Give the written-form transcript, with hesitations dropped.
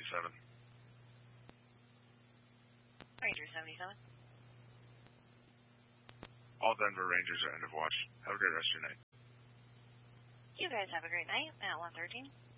77. Ranger 77. All Denver Rangers are end of watch. Have a great rest of your night. You guys have a great night at 113.